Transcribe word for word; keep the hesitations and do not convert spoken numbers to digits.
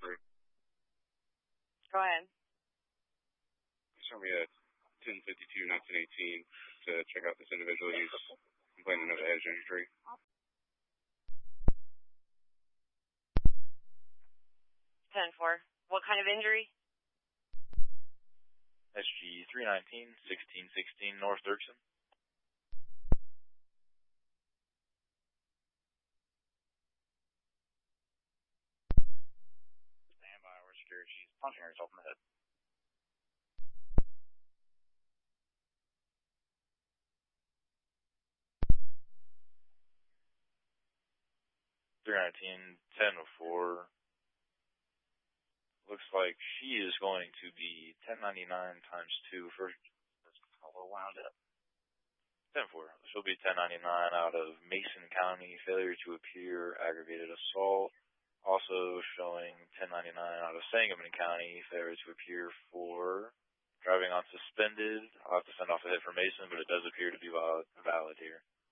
three. Go ahead. Show me a ten fifty-two nineteen eighteen to check out this individual who's complaining of a head injury. ten four. What kind of injury? S G three nineteen, sixteen sixteen North Dirksen. Stand by, we're scared she's punching herself in the head. three nineteen, ten four. Looks like she is going to be ten ninety-nine times two for a little wound up. ten four. She'll be ten ninety-nine out of Mason County, failure to appear, aggravated assault. Also showing ten ninety-nine out of Sangamon County, failure to appear for driving on suspended. I'll have to send off a hit for Mason, but it does appear to be valid, valid here.